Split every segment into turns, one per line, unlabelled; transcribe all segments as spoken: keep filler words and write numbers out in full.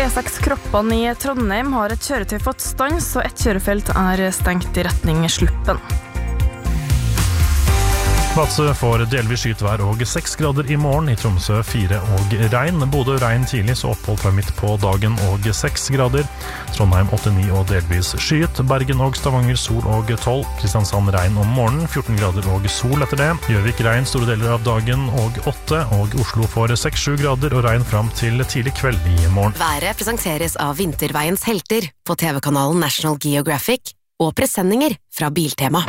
E seks Kroppan i Trondheim har et kjøretøy fått stans, og et kjørefelt er stengt i retning Sluppen.
Vadsø får delvis skytvær og seks grader i morgen, i Tromsø fire og regn. Bodø regn tidlig, så opphold fra midt på dagen og seks grader. Trondheim åtte ni og delvis skyet. Bergen og Stavanger sol og tolv. Kristiansand regn om morgenen, fjorten grader og sol etter det. Gjøvik regn store deler av dagen og åtte, og Oslo får seks sju grader og regn fram til tidlig kveld i morgen.
Været presenteres av Vinterveiens helter på T V-kanalen National Geographic og presenninger fra Biltema.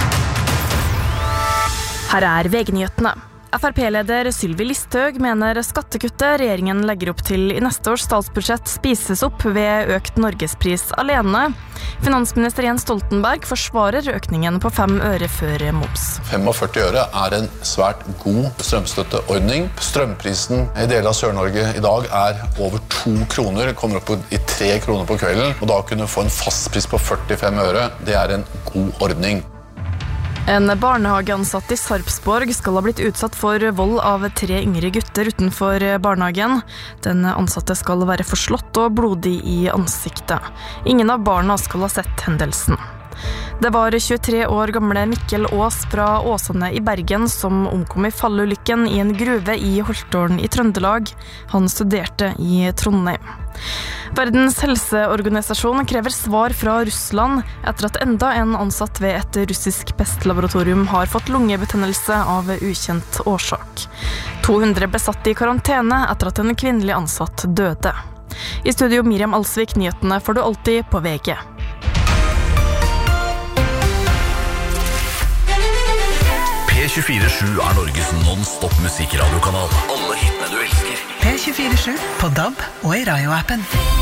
Her er V G-nyhetene. F R P-leder Sylvi Listhaug mener skattekuttet regjeringen legger opp til i neste års statsbudsjett spises opp ved økt norgespris alene. Finansminister Jens Stoltenberg forsvarer økningen på fem øre før moms.
femogførti øre er en svært god strømstøtteordning. Strømprisen i deler av Sør-Norge i dag er over to kroner, kommer opp i tre kroner på kvelden, og da kunne få en fastpris på førtifem øre, det er en god ordning.
En barnehageansatt i Sarpsborg skal ha blitt utsatt for vold av tre yngre gutter utenfor barnehagen. Den ansatte skal være forslått og blodig i ansiktet. Ingen av barna skal ha sett hendelsen. Det var tjuetre år gamle Mikkel Aas fra Åsane i Bergen som omkom i fallulykken i en gruve i Holtålen i Trøndelag. Han studerte i Trondheim. Verdens helseorganisasjon krever svar fra Russland etter at enda en ansatt ved et russisk pestlaboratorium har fått lungebetennelse av ukjent årsak. to hundre ble satt i karantene etter at en kvinnelig ansatt døde. I studio Miriam Alsvik, nyhetene får du alltid på V G.
P tjuefire sju er Norges non-stop musikkradiokanal. Alle hitene du elsker.
P tjuefire sju på D A B og i Radio-appen.